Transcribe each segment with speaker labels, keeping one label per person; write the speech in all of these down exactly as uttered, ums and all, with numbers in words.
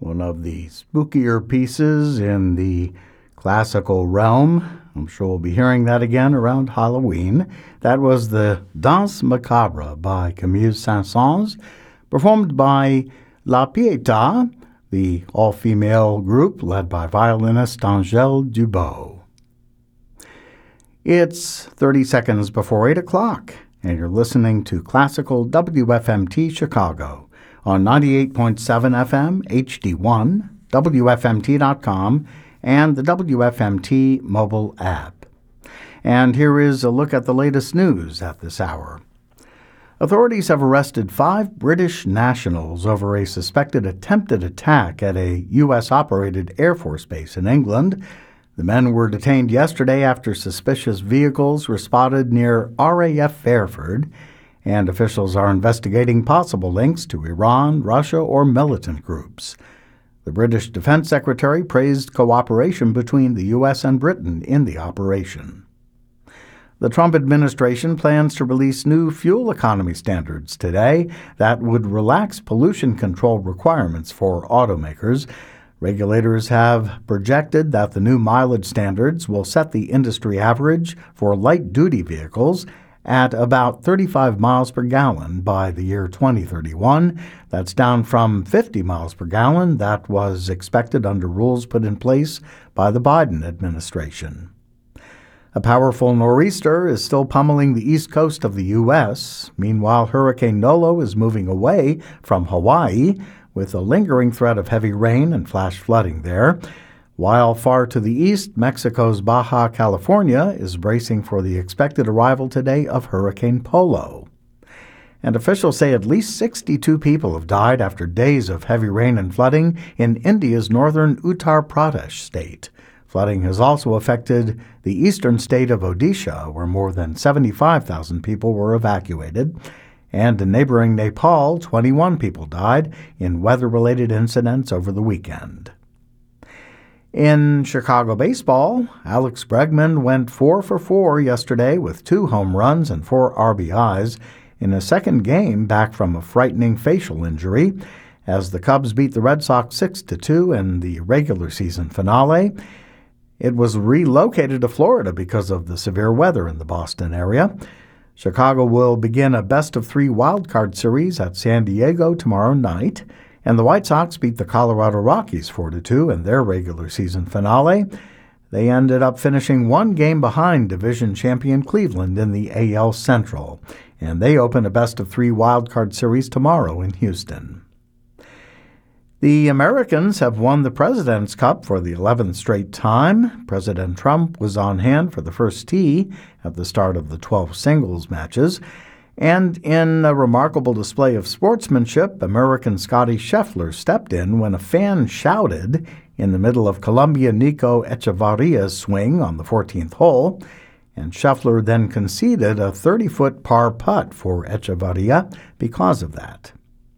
Speaker 1: one of the spookier pieces in the classical realm. I'm sure we'll be hearing that again around Halloween. That was the Danse Macabre by Camille Saint-Saëns, performed by La Pietà, the all-female group led by violinist Angèle Dubot. It's thirty seconds before eight o'clock, and you're listening to Classical W F M T Chicago on ninety-eight point seven F M, H D one, W F M T dot com, and the W F M T mobile app. And here is a look at the latest news at this hour. Authorities have arrested five British nationals over a suspected attempted attack at a U S-operated Air Force base in England. The men were detained yesterday after suspicious vehicles were spotted near R A F Fairford, and officials are investigating possible links to Iran, Russia, or militant groups. The British Defense Secretary praised cooperation between the U S and Britain in the operation. The Trump administration plans to release new fuel economy standards today that would relax pollution control requirements for automakers. Regulators have projected that the new mileage standards will set the industry average for light-duty vehicles at about thirty-five miles per gallon by the year twenty thirty-one. That's down from fifty miles per gallon that was expected under rules put in place by the Biden administration. A powerful nor'easter is still pummeling the east coast of the U S. Meanwhile, Hurricane Nolo is moving away from Hawaii with a lingering threat of heavy rain and flash flooding there. While far to the east, Mexico's Baja California is bracing for the expected arrival today of Hurricane Polo. And officials say at least sixty-two people have died after days of heavy rain and flooding in India's northern Uttar Pradesh state. Flooding has also affected the eastern state of Odisha, where more than seventy-five thousand people were evacuated. And in neighboring Nepal, twenty-one people died in weather-related incidents over the weekend. In Chicago baseball, Alex Bregman went four for four yesterday with two home runs and four R B Is in a second game back from a frightening facial injury as the Cubs beat the Red Sox six to two in the regular season finale. It was relocated to Florida because of the severe weather in the Boston area. Chicago will begin a best-of-three wildcard series at San Diego tomorrow night, and the White Sox beat the Colorado Rockies four to two in their regular season finale. They ended up finishing one game behind division champion Cleveland in the A L Central, and they open a best-of-three wildcard series tomorrow in Houston. The Americans have won the President's Cup for the eleventh straight time. President Trump was on hand for the first tee at the start of the twelve singles matches. And in a remarkable display of sportsmanship, American Scotty Scheffler stepped in when a fan shouted in the middle of Colombian Nico Echevarria's swing on the fourteenth hole. And Scheffler then conceded a thirty-foot par putt for Echevarria because of that.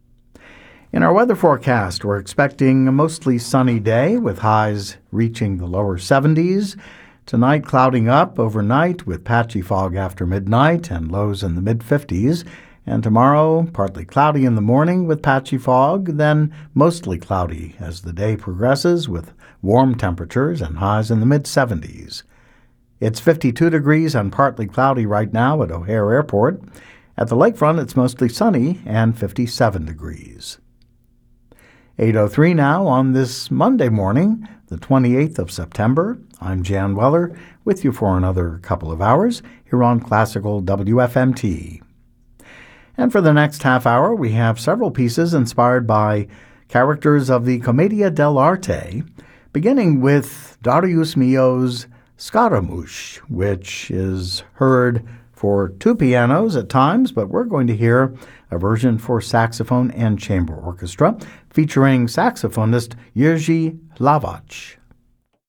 Speaker 1: In our weather forecast, we're expecting a mostly sunny day with highs reaching the lower seventies. Tonight, clouding up overnight with patchy fog after midnight and lows in the mid-fifties. And tomorrow, partly cloudy in the morning with patchy fog, then mostly cloudy as the day progresses with warm temperatures and highs in the mid-seventies. It's fifty-two degrees and partly cloudy right now at O'Hare Airport. At the lakefront, it's mostly sunny and fifty-seven degrees. eight oh three now on this Monday morning, the twenty-eighth of September. I'm Jan Weller with you for another couple of hours here on Classical W F M T. And for the next half hour, we have several pieces inspired by characters of the Commedia dell'arte, beginning with Darius Milhaud's Scaramouche, which is heard for two pianos at times, but we're going to hear a version for saxophone and chamber orchestra featuring saxophonist Jerzy Hlaváč.